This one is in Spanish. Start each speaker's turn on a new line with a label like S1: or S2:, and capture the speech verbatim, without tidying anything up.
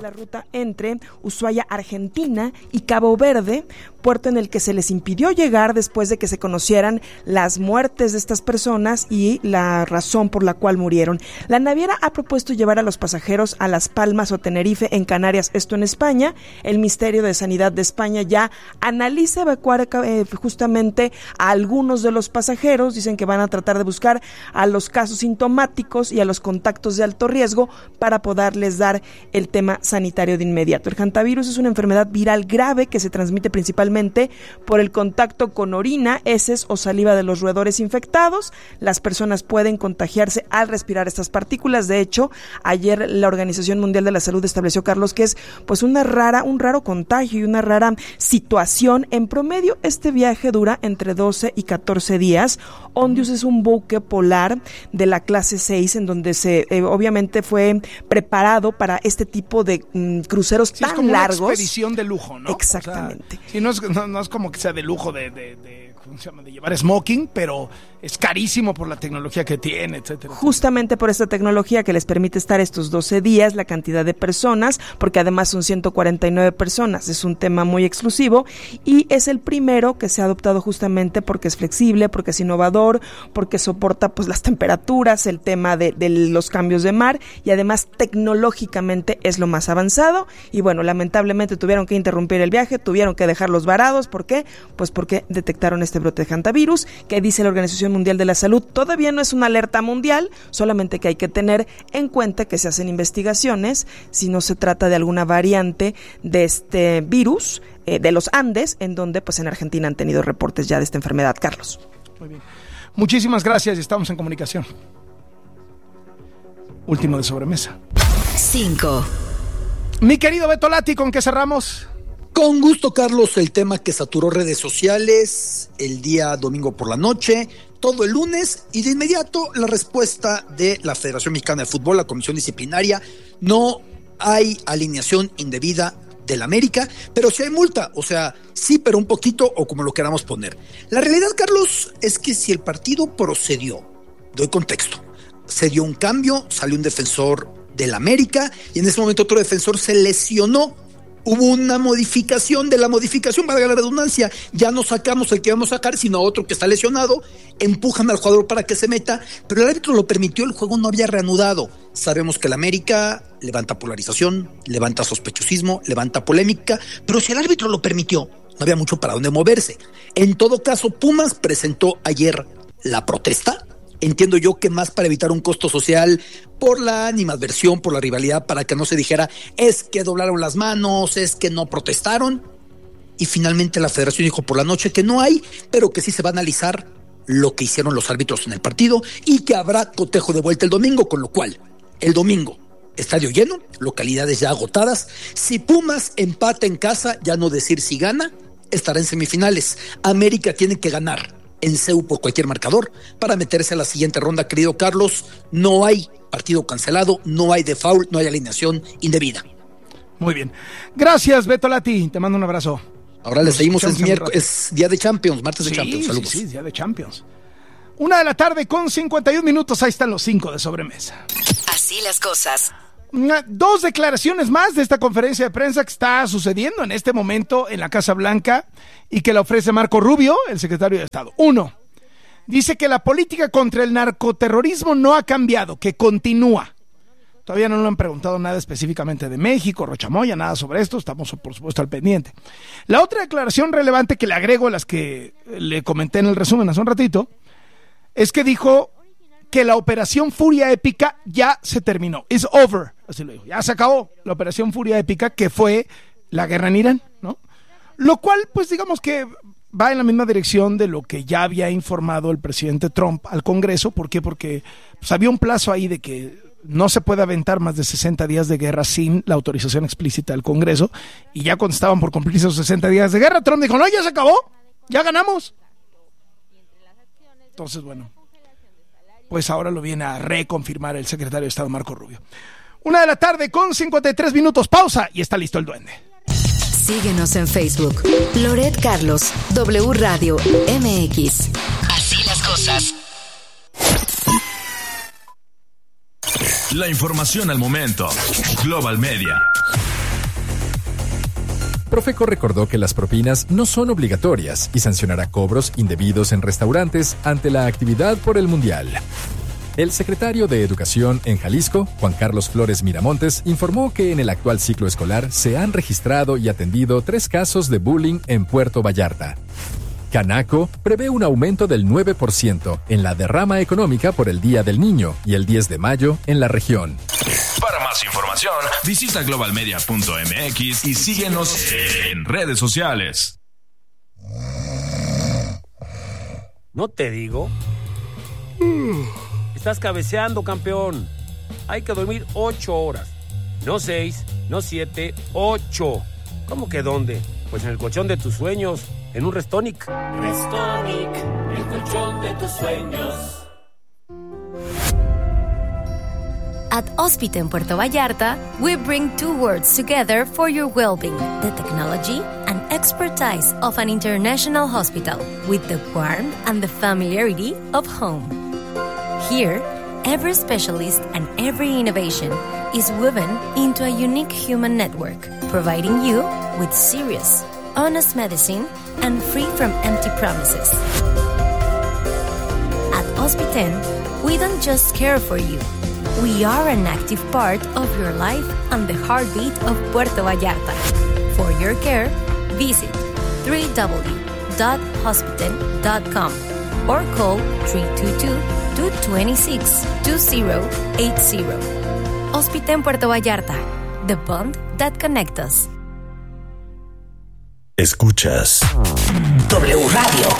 S1: la ruta entre Ushuaia, Argentina y Cabo Verde, puerto en el que se les impidió llegar después de que se conocieran las muertes de estas personas y la razón por la cual murieron. La naviera ha propuesto llevar a los pasajeros a Las Palmas o Tenerife en Canarias, esto en España. El Ministerio de Sanidad de España ya analiza evacuar eh, justamente a algunos de los pasajeros. Dicen que van a tratar de buscar a los casos sintomáticos y a los contactos de alto riesgo para poderles dar el tema sanitario de inmediato. El hantavirus es una enfermedad viral grave que se transmite principalmente por el contacto con orina, heces o saliva de los roedores infectados. Las personas pueden contagiarse al respirar estas partículas. De hecho, ayer la Organización Mundial de la Salud estableció, Carlos, que es pues una rara, un raro contagio y una rara situación. En promedio, este viaje dura entre doce y catorce días. Ondius es un buque polar de la clase seis en donde se eh, obviamente fue preparado para este tipo de mm, cruceros
S2: sí,
S1: tan
S2: es como
S1: largos.
S2: Una expedición de lujo, ¿no?
S1: Exactamente.
S2: O sea, sí, no, es, no, no es como que sea de lujo de, de, de, ¿cómo se llama? De llevar smoking, pero es carísimo por la tecnología que tiene, etcétera.
S1: Justamente por esta tecnología que les permite estar estos doce días, la cantidad de personas, porque además son ciento cuarenta y nueve personas, es un tema muy exclusivo y es el primero que se ha adoptado justamente porque es flexible, porque es innovador, porque soporta pues las temperaturas, el tema de, de los cambios de mar y además tecnológicamente es lo más avanzado. Y bueno, lamentablemente tuvieron que interrumpir el viaje, tuvieron que dejarlos varados. ¿Por qué? Pues porque detectaron este brote de hantavirus que dice la Organización Mundial de la Salud todavía no es una alerta mundial, solamente que hay que tener en cuenta que se hacen investigaciones si no se trata de alguna variante de este virus eh, de los Andes, en donde pues en Argentina han tenido reportes ya de esta enfermedad. Carlos.
S2: Muy bien. Muchísimas gracias y estamos en comunicación. Último de sobremesa.
S3: cinco.
S2: Mi querido Beto Lati, ¿con qué cerramos?
S4: Con gusto, Carlos, el tema que saturó redes sociales el día domingo por la noche, todo el lunes, y de inmediato la respuesta de la Federación Mexicana de Fútbol, la Comisión Disciplinaria: no hay alineación indebida del América, pero sí hay multa, o sea, sí, pero un poquito, o como lo queramos poner. La realidad, Carlos, es que si el partido procedió, doy contexto, se dio un cambio, salió un defensor del América, y en ese momento otro defensor se lesionó. Hubo una modificación de la modificación, valga la redundancia, ya no sacamos el que vamos a sacar, sino a otro que está lesionado, empujan al jugador para que se meta, pero el árbitro lo permitió, el juego no había reanudado. Sabemos que el América levanta polarización, levanta sospechosismo, levanta polémica, pero si el árbitro lo permitió, no había mucho para dónde moverse. En todo caso, Pumas presentó ayer la protesta. Entiendo yo que más para evitar un costo social por la animadversión, por la rivalidad, para que no se dijera es que doblaron las manos, es que no protestaron. Y finalmente la federación dijo por la noche que no hay, pero que sí se va a analizar lo que hicieron los árbitros en el partido y que habrá cotejo de vuelta el domingo, con lo cual el domingo estadio lleno, localidades ya agotadas. Si Pumas empata en casa, ya no decir si gana, estará en semifinales. América tiene que ganar en C E U por cualquier marcador para meterse a la siguiente ronda, querido Carlos. No hay partido cancelado, no hay default, no hay alineación indebida.
S2: Muy bien. Gracias, Beto Lati. Te mando un abrazo.
S4: Ahora le seguimos, es, miércoles, es día de Champions, martes
S2: sí,
S4: de Champions. Saludos.
S2: Sí, sí, día de Champions. Una de la tarde con cincuenta y un minutos. Ahí están los cinco de sobremesa.
S3: Así las cosas.
S2: Dos declaraciones más de esta conferencia de prensa que está sucediendo en este momento en la Casa Blanca y que la ofrece Marco Rubio, el secretario de Estado. Uno, dice que la política contra el narcoterrorismo no ha cambiado, que continúa. Todavía no le han preguntado nada específicamente de México, Rochamoya, nada sobre esto, estamos por supuesto al pendiente. La otra declaración relevante que le agrego a las que le comenté en el resumen hace un ratito, es que dijo que la operación Furia Épica ya se terminó. It's over, así lo dijo. Ya se acabó la operación Furia Épica, que fue la guerra en Irán, ¿no? Lo cual, pues digamos que va en la misma dirección de lo que ya había informado el presidente Trump al Congreso. ¿Por qué? Porque pues, había un plazo ahí de que no se puede aventar más de sesenta días de guerra sin la autorización explícita del Congreso. Y ya cuando estaban por cumplirse esos sesenta días de guerra, Trump dijo, no, ya se acabó, ya ganamos. Entonces, bueno, pues ahora lo viene a reconfirmar el secretario de Estado Marco Rubio. Una de la tarde con cincuenta y tres minutos, pausa y está listo el duende.
S3: Síguenos en Facebook, Loret Carlos, W Radio M X. Así las cosas.
S5: La información al momento. Global Media. Profeco recordó que las propinas no son obligatorias y sancionará cobros indebidos en restaurantes ante la actividad por el Mundial. El secretario de Educación en Jalisco, Juan Carlos Flores Miramontes, informó que en el actual ciclo escolar se han registrado y atendido tres casos de bullying en Puerto Vallarta. Canaco prevé un aumento del nueve por ciento en la derrama económica por el Día del Niño y el diez de mayo en la región.
S6: Para más información, visita global media punto m x y síguenos en redes sociales.
S7: ¿No te digo? Estás cabeceando, campeón. Hay que dormir ocho horas. No seis, no siete, ocho. ¿Cómo que dónde? Pues en el colchón de tus sueños. En un Restonic.
S8: Restonic, el colchón de tus sueños.
S3: At Hospital Puerto Vallarta, we bring two words together for your well-being: the technology and expertise of an international hospital, with the warmth and the familiarity of home. Here, every specialist and every innovation is woven into a unique human network, providing you with serious, honest medicine and free from empty promises. At Hospital, we don't just care for you. We are an active part of your life and the heartbeat of Puerto Vallarta. For your care, visit w w w dot hospital dot com or call three two two, two two six, two zero eight zero. Hospital Puerto Vallarta, the bond that connects us.
S9: Escuchas
S10: W Radio.